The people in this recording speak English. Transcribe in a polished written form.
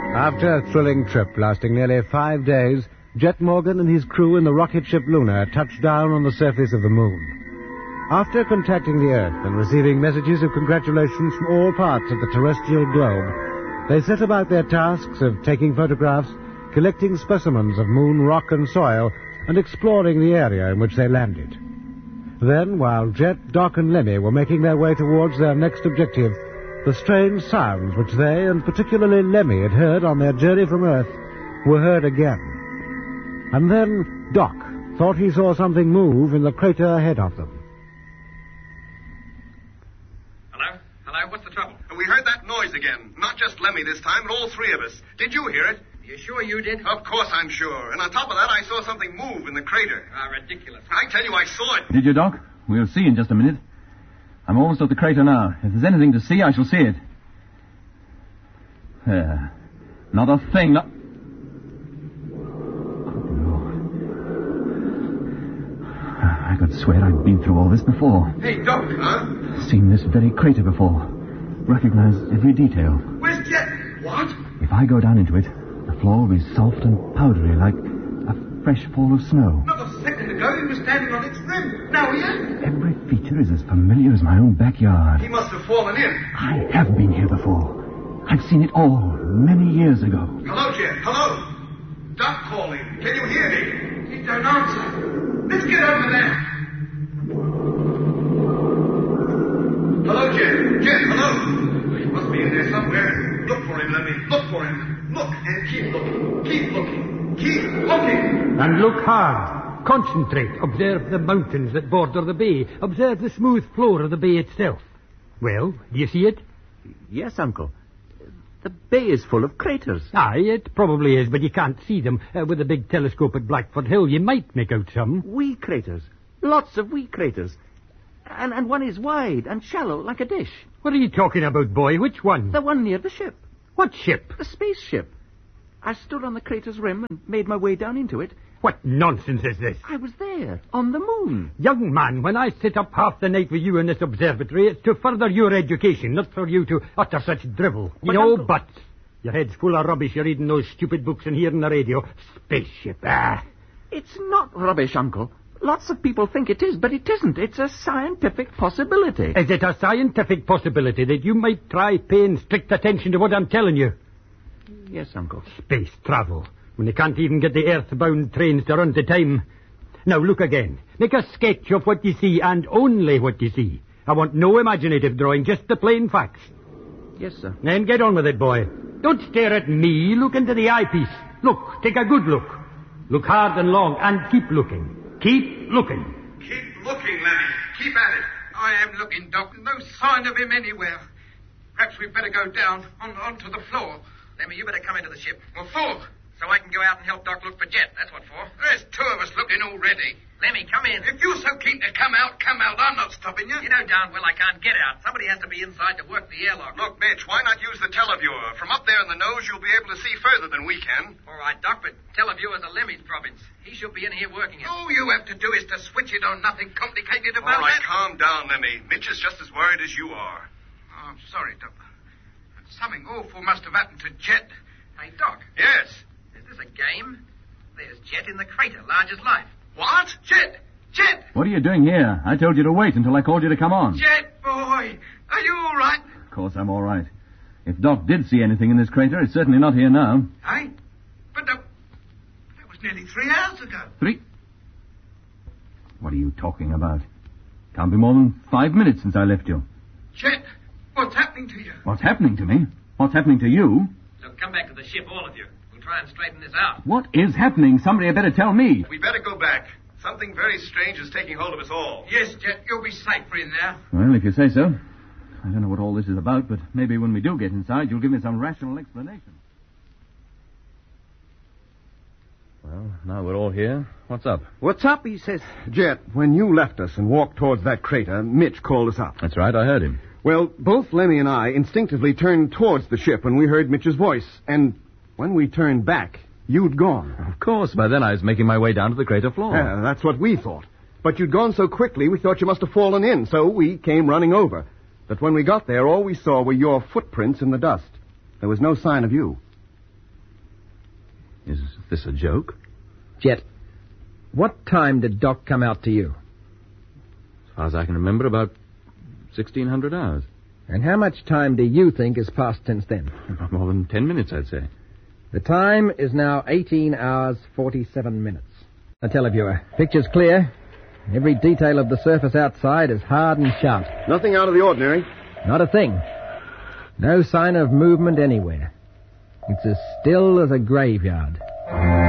After a thrilling trip lasting nearly 5 days, Jet Morgan and his crew in the rocket ship Luna touched down on the surface of the moon. After contacting the Earth and receiving messages of congratulations from all parts of the terrestrial globe, they set about their tasks of taking photographs, collecting specimens of moon rock and soil, and exploring the area in which they landed. Then, while Jet, Doc, and Lemmy were making their way towards their next objective, the strange sounds which they, and particularly Lemmy, had heard on their journey from Earth, were heard again. And then Doc thought he saw something move in the crater ahead of them. Hello? What's the trouble? We heard that noise again. Not just Lemmy this time, but all three of us. Did you hear it? You sure you did? Of course I'm sure. And on top of that, I saw something move in the crater. Ridiculous. I tell you, I saw it. Did you, Doc? We'll see in just a minute. I'm almost at the crater now. If there's anything to see, I shall see it. There. Not a thing. Good Lord. I could swear I'd been through all this before. Hey, Doc. Huh? Seen this very crater before. Recognized every detail. Where's Jet? What? If I go down into it, the floor will be soft and powdery like a fresh fall of snow. Not a second ago, he was standing on its rim. Now he isn't. Every feature is as familiar as my own backyard. He must have fallen in. I have been here before. I've seen it all many years ago. Hello, Jet. Hello. Doc calling. Can you hear me? He don't answer. Let's get over there. Hello, Jet. Jet, hello. He must be in there somewhere. Look for him, Lemmy. Look for him. Look and keep looking. Keep looking. Keep looking. And look hard. Concentrate. Observe the mountains that border the bay. Observe the smooth floor of the bay itself. Well, do you see it? Yes, Uncle. The bay is full of craters. Aye, it probably is, but you can't see them. With a big telescope at Blackford Hill, you might make out some. Wee craters. Lots of wee craters. And one is wide and shallow like a dish. What are you talking about, boy? Which one? The one near the ship. What ship? The spaceship. I stood on the crater's rim and made my way down into it. What nonsense is this? I was there, on the moon. Young man, when I sit up half the night with you in this observatory, it's to further your education, not for you to utter such drivel. But You know, Uncle... but your head's full of rubbish. You're reading those stupid books and hearing the radio. Spaceship, It's not rubbish, Uncle. Lots of people think it is, but it isn't. It's a scientific possibility. Is it a scientific possibility that you might try paying strict attention to what I'm telling you? Yes, Uncle. Space travel, when they can't even get the earthbound trains to run to time. Now, look again. Make a sketch of what you see, and only what you see. I want no imaginative drawing, just the plain facts. Yes, sir. Then get on with it, boy. Don't stare at me. Look into the eyepiece. Look. Take a good look. Look hard and long, and keep looking. Keep looking. Keep looking, Lemmy. Keep at it. I am looking, Doc. No sign of him anywhere. Perhaps we'd better go down onto the floor. Lemmy, you better come into the ship. What for? So I can go out and help Doc look for Jet. That's what for. There's two of us looking already. Lemmy, come in. If you're so keen to come out, come out. I'm not stopping you. You know darn well I can't get out. Somebody has to be inside to work the airlock. Look, Mitch, why not use the televiewer? From up there in the nose, you'll be able to see further than we can. All right, Doc, but televiewer's a Lemmy's province. He should be in here working it. All you have to do is to switch it on. Nothing complicated about All right, that. Calm down, Lemmy. Mitch is just as worried as you are. Oh, I'm sorry, Doc. Something awful must have happened to Jet. Hey, Doc. Yes. Is this a game? There's Jet in the crater, large as life. What? Jet! Jet! What are you doing here? I told you to wait until I called you to come on. Jet, boy! Are you all right? Of course I'm all right. If Doc did see anything in this crater, it's certainly not here now. Hey? But that was nearly 3 hours ago. 3? What are you talking about? Can't be more than 5 minutes since I left you. Jet, what's happening to you? What's happening to me? What's happening to you? Look, come back to the ship, all of you. We'll try and straighten this out. What is happening? Somebody had better tell me. We better go back. Something very strange is taking hold of us all. Yes, Jet, you'll be safer in there. Well, if you say so. I don't know what all this is about, but maybe when we do get inside, you'll give me some rational explanation. Well, now we're all here. What's up? What's up, he says. Jet, when you left us and walked towards that crater, Mitch called us up. That's right, I heard him. Well, both Lemmy and I instinctively turned towards the ship when we heard Mitch's voice. And when we turned back, you'd gone. Of course, by then I was making my way down to the crater floor. Yeah, that's what we thought. But you'd gone so quickly, we thought you must have fallen in, so we came running over. But when we got there, all we saw were your footprints in the dust. There was no sign of you. This a joke? Jet, what time did Doc come out to you? As far as I can remember, about 1,600 hours. And how much time do you think has passed since then? Not more than 10 minutes, I'd say. The time is now 18 hours, 47 minutes. Now, televiewer, picture's clear. Every detail of the surface outside is hard and sharp. Nothing out of the ordinary. Not a thing. No sign of movement anywhere. It's as still as a graveyard.